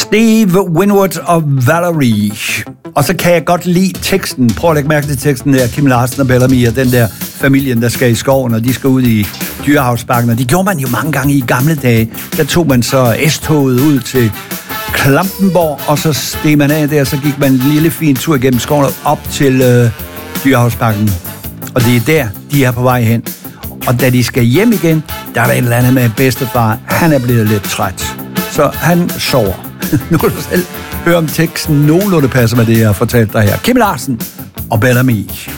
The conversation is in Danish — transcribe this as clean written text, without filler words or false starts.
Steve Winwood og Valerie. Og så kan jeg godt lide teksten. Prøv at lægge mærke til teksten der. Kim Larsen og Bellamy og den der familien, der skal i skoven, og de skal ud i Dyrehavsbakken. Og det gjorde man jo mange gange i gamle dage. Der tog man så S-toget ud til Klampenborg, og så steg man af der, så gik man en lille fin tur igennem skoven op til Dyrehavsbakken. Og det er der, de er på vej hen. Og da de skal hjem igen, der er der et eller andet med bedstefar. Han er blevet lidt træt, så han sover. Nu kan du selv høre om teksten nogenlunde passer med det, jeg har fortalt dig her. Kim Larsen og Bellamy.